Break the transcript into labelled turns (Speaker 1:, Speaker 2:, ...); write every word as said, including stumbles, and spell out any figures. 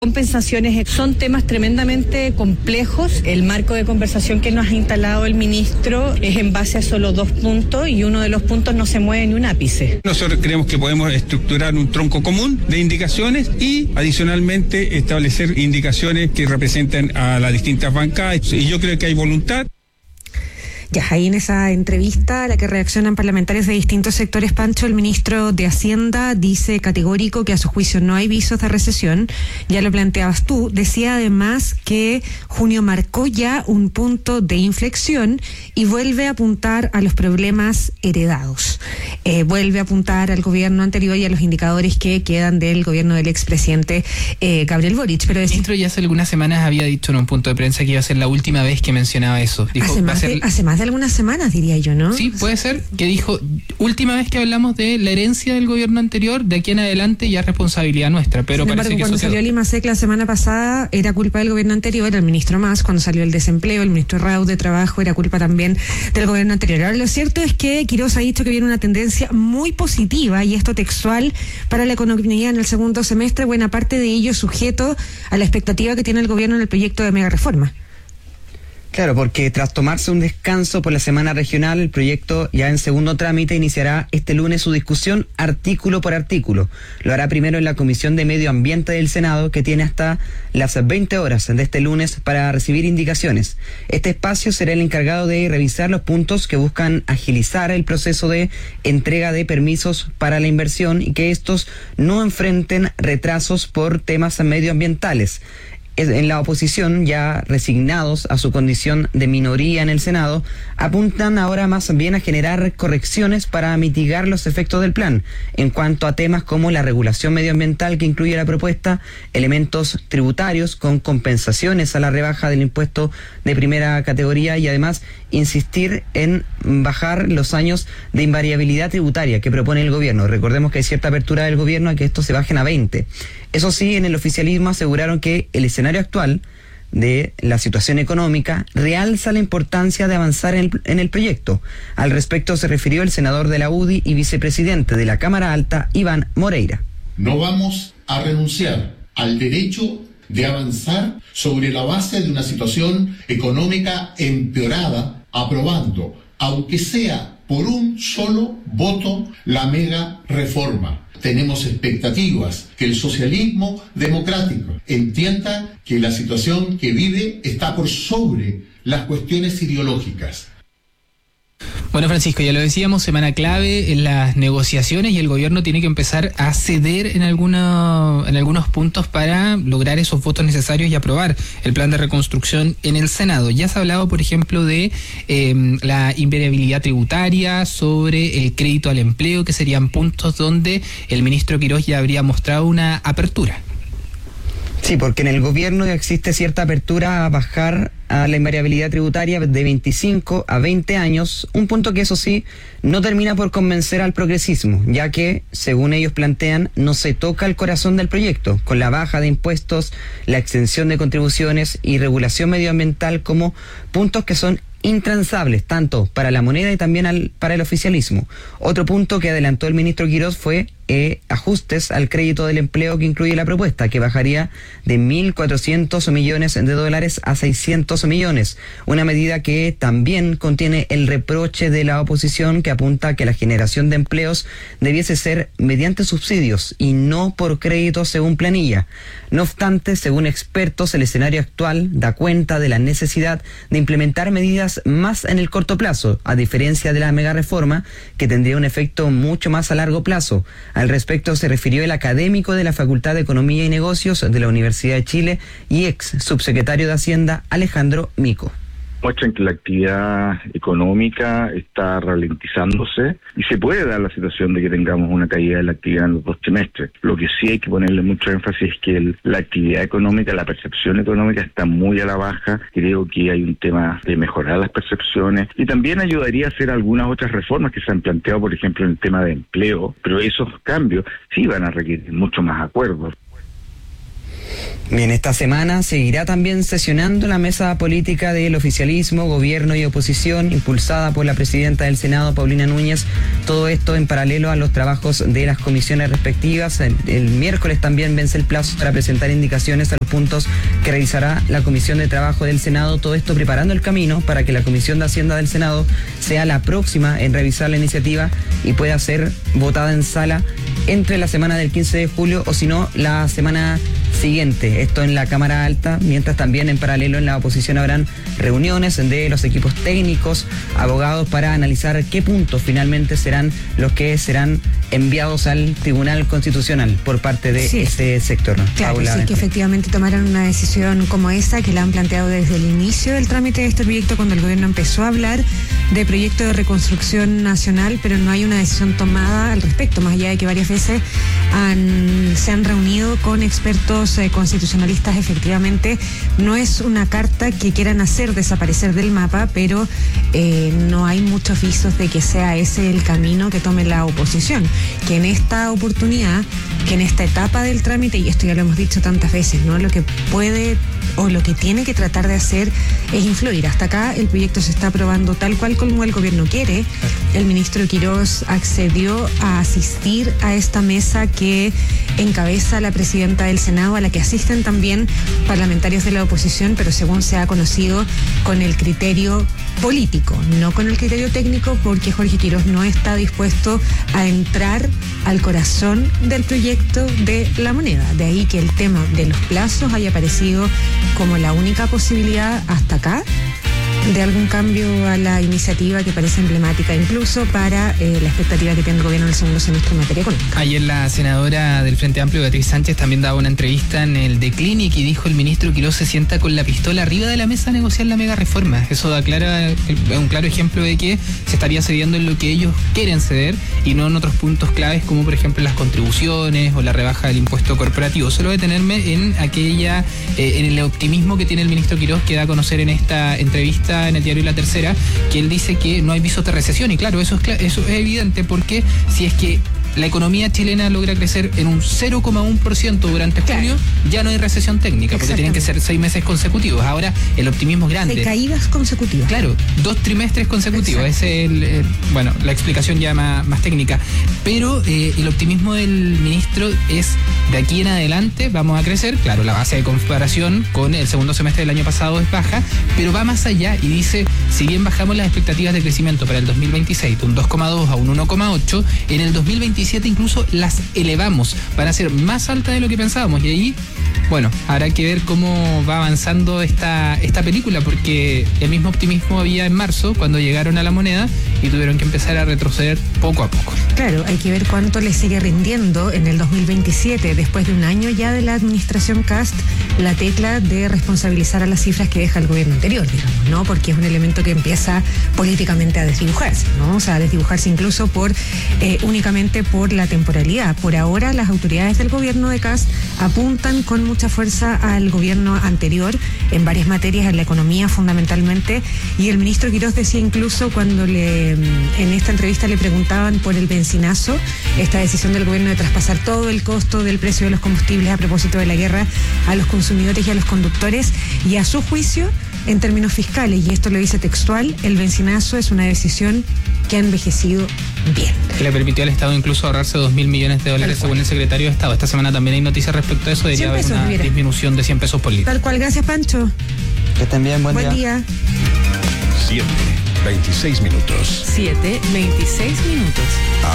Speaker 1: Compensaciones son temas tremendamente complejos. El marco de conversación que nos ha instalado el ministro es en base a solo dos puntos y uno de los puntos no se mueve ni un ápice.
Speaker 2: Nosotros creemos que podemos estructurar un tronco común de indicaciones y adicionalmente establecer indicaciones que representen a las distintas bancadas, y yo creo que hay voluntad.
Speaker 3: Ya, ahí en esa entrevista a la que reaccionan parlamentarios de distintos sectores, Pancho, el ministro de Hacienda dice categórico que a su juicio no hay visos de recesión. Ya lo planteabas tú. Decía además que junio marcó ya un punto de inflexión y vuelve a apuntar a los problemas heredados. Eh, vuelve a apuntar al gobierno anterior y a los indicadores que quedan del gobierno del expresidente eh, Gabriel Boric. Pero
Speaker 4: el ministro ya hace algunas semanas había dicho en un punto de prensa que iba a ser la última vez que mencionaba eso. Dijo,
Speaker 3: hace, más
Speaker 4: va a ser...
Speaker 3: de, hace más de algunas semanas, diría yo, ¿no?
Speaker 4: Sí, puede ser, que dijo, última vez que hablamos de la herencia del gobierno anterior, de aquí en adelante ya es responsabilidad nuestra, pero
Speaker 3: Sin
Speaker 4: parece
Speaker 3: embargo,
Speaker 4: que
Speaker 3: cuando
Speaker 4: eso
Speaker 3: salió el IMASEC la semana pasada, era culpa del gobierno anterior, era el ministro Mas. Cuando salió el desempleo, el ministro Raúl de Trabajo, era culpa también del gobierno anterior. Ahora, lo cierto es que Quirós ha dicho que viene una tendencia muy positiva, y esto textual, para la economía en el segundo semestre, buena parte de ello sujeto a la expectativa que tiene el gobierno en el proyecto de mega reforma.
Speaker 5: Claro, porque tras tomarse un descanso por la semana regional, el proyecto ya en segundo trámite iniciará este lunes su discusión artículo por artículo. Lo hará primero en la Comisión de Medio Ambiente del Senado, que tiene hasta las veinte horas de este lunes para recibir indicaciones. Este espacio será el encargado de revisar los puntos que buscan agilizar el proceso de entrega de permisos para la inversión y que estos no enfrenten retrasos por temas medioambientales. En la oposición, ya resignados a su condición de minoría en el Senado, apuntan ahora más bien a generar correcciones para mitigar los efectos del plan, en cuanto a temas como la regulación medioambiental que incluye la propuesta, elementos tributarios con compensaciones a la rebaja del impuesto de primera categoría y además insistir en bajar los años de invariabilidad tributaria que propone el gobierno. Recordemos que hay cierta apertura del gobierno a que estos se bajen a veinte. Eso sí, en el oficialismo aseguraron que el escenario actual de la situación económica realza la importancia de avanzar en el, en el proyecto. Al respecto se refirió el senador de la U D I y vicepresidente de la Cámara Alta, Iván Moreira.
Speaker 6: No vamos a renunciar al derecho de avanzar sobre la base de una situación económica empeorada, aprobando, aunque sea por un solo voto, la mega reforma. Tenemos expectativas que el socialismo democrático entienda que la situación que vive está por sobre las cuestiones ideológicas.
Speaker 4: Bueno, Francisco, ya lo decíamos, semana clave en las negociaciones y el gobierno tiene que empezar a ceder en, alguna, en algunos puntos para lograr esos votos necesarios y aprobar el plan de reconstrucción en el Senado. Ya se ha hablado, por ejemplo, de eh, la invariabilidad tributaria, sobre el crédito al empleo, que serían puntos donde el ministro Quirós ya habría mostrado una apertura.
Speaker 5: Sí, porque en el gobierno ya existe cierta apertura a bajar a la invariabilidad tributaria de veinticinco a veinte años, un punto que eso sí no termina por convencer al progresismo, ya que, según ellos plantean, no se toca el corazón del proyecto, con la baja de impuestos, la exención de contribuciones y regulación medioambiental como puntos que son intransables tanto para la moneda y también al, para el oficialismo. Otro punto que adelantó el ministro Quirós fue eh, ajustes al crédito del empleo que incluye la propuesta, que bajaría de mil cuatrocientos millones de dólares a seiscientos millones, una medida que también contiene el reproche de la oposición que apunta a que la generación de empleos debiese ser mediante subsidios y no por créditos según planilla. No obstante, según expertos, el escenario actual da cuenta de la necesidad de implementar medidas más en el corto plazo, a diferencia de la mega reforma, que tendría un efecto mucho más a largo plazo. Al respecto se refirió el académico de la Facultad de Economía y Negocios de la Universidad de Chile y ex subsecretario de Hacienda, Alejandro Mico.
Speaker 7: Muestran que la actividad económica está ralentizándose y se puede dar la situación de que tengamos una caída de la actividad en los dos trimestres. Lo que sí hay que ponerle mucho énfasis es que el, la actividad económica, la percepción económica está muy a la baja. Creo que hay un tema de mejorar las percepciones y también ayudaría a hacer algunas otras reformas que se han planteado, por ejemplo, en el tema de empleo, pero esos cambios sí van a requerir mucho más acuerdos.
Speaker 5: Bien, esta semana seguirá también sesionando la mesa política del oficialismo, gobierno y oposición, impulsada por la presidenta del Senado, Paulina Núñez. Todo esto en paralelo a los trabajos de las comisiones respectivas. El, el miércoles también vence el plazo para presentar indicaciones a los puntos que realizará la Comisión de Trabajo del Senado. Todo esto preparando el camino para que la Comisión de Hacienda del Senado sea la próxima en revisar la iniciativa y pueda ser votada en sala entre la semana del quince de julio o si no la semana siguiente. Esto en la Cámara Alta, mientras también en paralelo en la oposición habrán reuniones de los equipos técnicos, abogados, para analizar qué puntos finalmente serán los que serán enviados al Tribunal Constitucional por parte de sí. ese sector.
Speaker 3: Claro, Paula, sí, que efectivamente tomaran una decisión como esa, que la han planteado desde el inicio del trámite de este proyecto, cuando el gobierno empezó a hablar de proyecto de reconstrucción nacional, pero no hay una decisión tomada al respecto, más allá de que varias veces han, se han reunido con expertos eh, constitucionalistas. Efectivamente, no es una carta que quieran hacer desaparecer del mapa, pero eh, no hay muchos visos de que sea ese el camino que tome la oposición, que en esta oportunidad, que en esta etapa del trámite, y esto ya lo hemos dicho tantas veces, ¿no? Lo que puede o lo que tiene que tratar de hacer es influir. Hasta acá el proyecto se está aprobando tal cual como el gobierno quiere. El ministro Quirós accedió a asistir a esta mesa que encabeza la presidenta del Senado, a la que asisten también parlamentarios de la oposición, pero según se ha conocido, con el criterio político, no con el criterio técnico, porque Jorge Quirós no está dispuesto a entrar al corazón del proyecto de la moneda. De ahí que el tema de los plazos haya aparecido como la única posibilidad hasta acá de algún cambio a la iniciativa, que parece emblemática incluso para eh, la expectativa que tiene el gobierno en el segundo semestre en materia económica.
Speaker 4: Ayer la senadora del Frente Amplio, Beatriz Sánchez, también daba una entrevista en el The Clinic y dijo: el ministro Quirós se sienta con la pistola arriba de la mesa a negociar la mega reforma. Eso aclara, es un claro ejemplo de que se estaría cediendo en lo que ellos quieren ceder y no en otros puntos claves, como por ejemplo las contribuciones o la rebaja del impuesto corporativo. Solo detenerme en aquella, eh, en el optimismo que tiene el ministro Quirós, que da a conocer en esta entrevista en el diario La Tercera, que él dice que no hay visos de recesión, y claro, eso es, eso es evidente, porque si es que la economía chilena logra crecer en un cero coma uno por ciento durante julio, ya no hay recesión técnica, porque tienen que ser seis meses consecutivos. Ahora el optimismo es grande.
Speaker 3: De caídas consecutivas.
Speaker 4: Claro, dos trimestres consecutivos. Ese es el, el, bueno, la explicación ya más, más técnica. Pero eh, el optimismo del ministro es: de aquí en adelante vamos a crecer. Claro, la base de comparación con el segundo semestre del año pasado es baja, pero va más allá y dice: si bien bajamos las expectativas de crecimiento para el dos mil veintiséis de un dos coma dos a un uno coma ocho, en el dos mil veintisiete incluso las elevamos para ser más altas de lo que pensábamos. Y ahí, bueno, habrá que ver cómo va avanzando esta, esta película, porque el mismo optimismo había en marzo, cuando llegaron a la moneda y tuvieron que empezar a retroceder poco a poco.
Speaker 3: Claro, hay que ver cuánto le sigue rindiendo en el dos mil veintisiete, después de un año ya de la administración Kast, la tecla de responsabilizar a las cifras que deja el gobierno anterior, digamos, ¿no? Porque es un elemento que empieza políticamente a desdibujarse, ¿no? O sea, a desdibujarse incluso por eh, únicamente por la temporalidad. Por ahora, las autoridades del gobierno de Kast apuntan con mucha fuerza al gobierno anterior en varias materias, en la economía fundamentalmente, y el ministro Quirós decía incluso, cuando le en esta entrevista le preguntaban por el bencinazo, esta decisión del gobierno de traspasar todo el costo del precio de los combustibles a propósito de la guerra a los consumidores y a los conductores, y a su juicio, en términos fiscales, y esto lo dice textual, el bencinazo es una decisión que ha envejecido bien.
Speaker 4: Que le permitió al Estado incluso ahorrarse dos mil millones de dólares, según el secretario de Estado. Esta semana también hay noticias respecto a eso, debería haber una mira. disminución de cien pesos por litro.
Speaker 3: Tal cual, gracias Pancho.
Speaker 5: Que estén bien, buen,
Speaker 3: buen día. día.
Speaker 8: siete, veintiséis minutos.
Speaker 1: siete, veintiséis minutos.